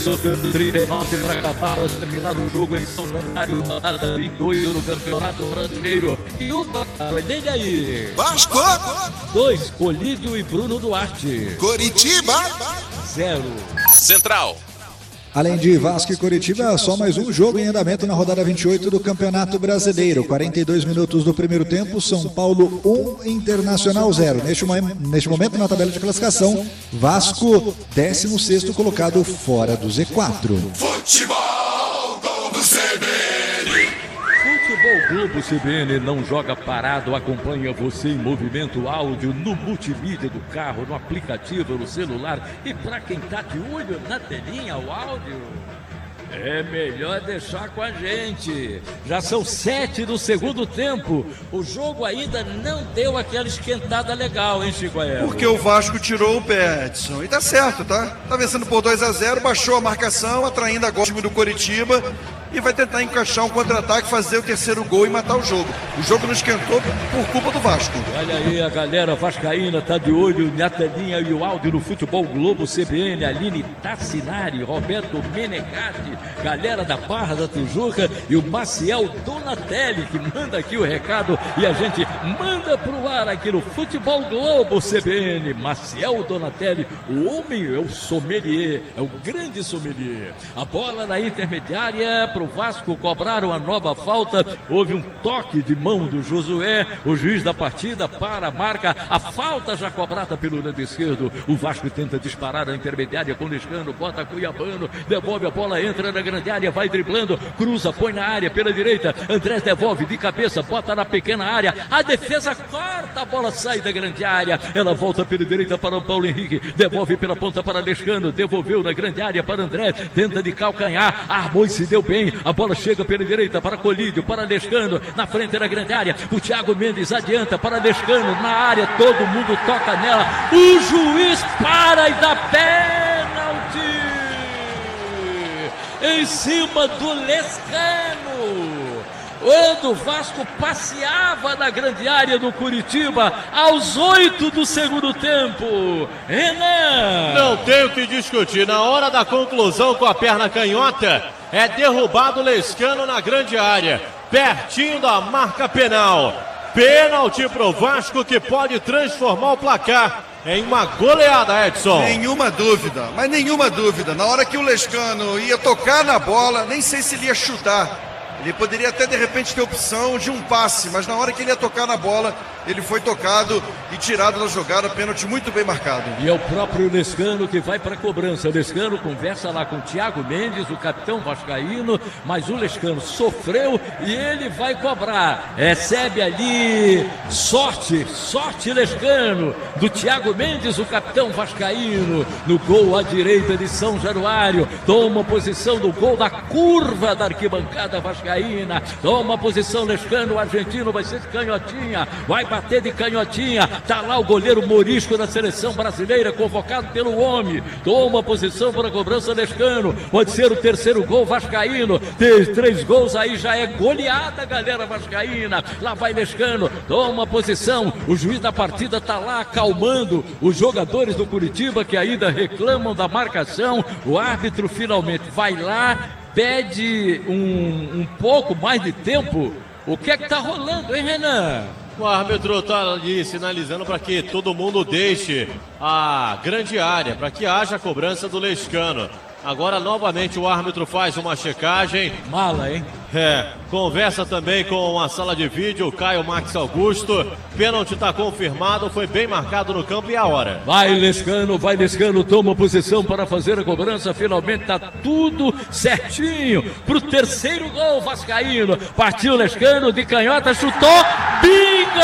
minutos, 39 para acabar, terminado o jogo em São Januário, rodada 28 no Campeonato Brasileiro. E o placar é dele aí. Vasco 2, Polídio e Bruno Duarte. Coritiba 0. Central. Além de Vasco e Coritiba, só mais um jogo em andamento na rodada 28 do Campeonato Brasileiro. 42 minutos do primeiro tempo, São Paulo 1, Internacional 0. Neste momento, na tabela de classificação, Vasco, 16º colocado fora do Z4. Futebol Globo CBN. Futebol Globo CBN não joga parado, acompanha você em movimento áudio no multimídia do carro, no aplicativo, no celular. E para quem tá de olho na telinha, o áudio, é melhor deixar com a gente. Já são 7 do segundo tempo. O jogo ainda não deu aquela esquentada legal, hein, Chico Aero? Porque o Vasco tirou o pé, Edson. E tá certo, tá? Tá vencendo por 2-0, baixou a marcação, atraindo agora o time do Coritiba. E vai tentar encaixar um contra-ataque, fazer o terceiro gol e matar o jogo. O jogo não esquentou por culpa do Vasco. Olha aí, a galera vascaína tá de olho na telinha e o áudio no Futebol Globo CBN. Aline Tassinari, Roberto Menegatti, galera da Barra da Tijuca e o Maciel Donatelli, que manda aqui o recado e a gente manda pro ar aqui no Futebol Globo CBN. Maciel Donatelli, o homem é o sommelier, é o grande sommelier. A bola na intermediária pro Vasco, cobraram a nova falta, houve um toque de mão do Josué, o juiz da partida para a marca, a falta já cobrada pelo lado esquerdo, o Vasco tenta disparar a intermediária com o Lescano, bota Cuiabano, devolve a bola, entra na grande área, vai driblando, cruza, põe na área pela direita, Andrés devolve de cabeça, bota na pequena área, a defesa corta, a bola sai da grande área, ela volta pela direita para o Paulo Henrique, devolve pela ponta para Lescano, devolveu na grande área para Andrés, tenta de calcanhar, armou e se deu bem, a bola chega pela direita para Colídio, para Lescano, na frente da grande área, o Thiago Mendes adianta para Lescano, na área, todo mundo toca nela, o juiz para e dá pênalti em cima do Lescano. Quando o Vasco passeava na grande área do Curitiba, aos 8 do segundo tempo. Renan! Não tem o que discutir. Na hora da conclusão com a perna canhota, é derrubado o Lescano na grande área, pertinho da marca penal. Pênalti pro Vasco que pode transformar o placar em uma goleada, Edson. Nenhuma dúvida, mas nenhuma dúvida. Na hora que o Lescano ia tocar na bola, nem sei se ele ia chutar. Ele poderia até de repente ter opção de um passe, mas na hora que ele ia tocar na bola, ele foi tocado e tirado da jogada, pênalti muito bem marcado. E é o próprio Lescano que vai para a cobrança. Lescano conversa lá com o Thiago Mendes, o capitão vascaíno, mas o Lescano sofreu e ele vai cobrar. Recebe ali sorte Lescano, do Thiago Mendes, o capitão vascaíno, no gol à direita de São Januário. Toma posição no gol da curva da arquibancada vascaína. Toma posição Lescano, o argentino vai ser de canhotinha, vai bater de canhotinha, tá lá o goleiro Morisco da seleção brasileira, convocado pelo homem, toma posição para a cobrança Lescano, pode ser o terceiro gol vascaíno, 3 gols aí já é goleada, galera vascaína, lá vai Lescano, toma posição, o juiz da partida tá lá acalmando os jogadores do Curitiba que ainda reclamam da marcação, o árbitro finalmente vai lá, pede um pouco mais de tempo. O que é que tá rolando, hein, Renan? O árbitro está ali sinalizando para que todo mundo deixe a grande área, para que haja a cobrança do Lescano. Agora, novamente, o árbitro faz uma checagem. Mala, hein? Conversa também com a sala de vídeo, Caio Max Augusto. Pênalti está confirmado, foi bem marcado no campo e a hora. Vai Lescano, toma posição para fazer a cobrança. Finalmente está tudo certinho pro terceiro gol vascaíno. Partiu Lescano de canhota, chutou, bingo!